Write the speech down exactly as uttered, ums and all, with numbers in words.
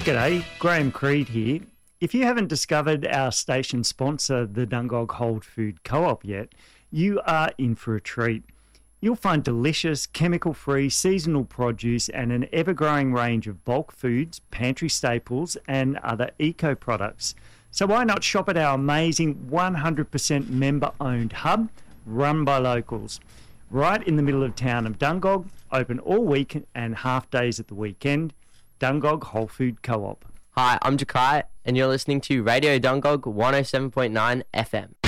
G'day, Graham Creed here. If you haven't discovered our station sponsor, the Dungog Whole Food Co-op yet, you are in for a treat. You'll find delicious, chemical-free, seasonal produce and an ever-growing range of bulk foods, pantry staples and other eco-products. So why not shop at our amazing one hundred percent member-owned hub, run by locals, right in the middle of town of Dungog, open all week and half days at the weekend. Dungog Whole Food Co-op. Hi, I'm Jakai, and you're listening to Radio Dungog one oh seven point nine F M.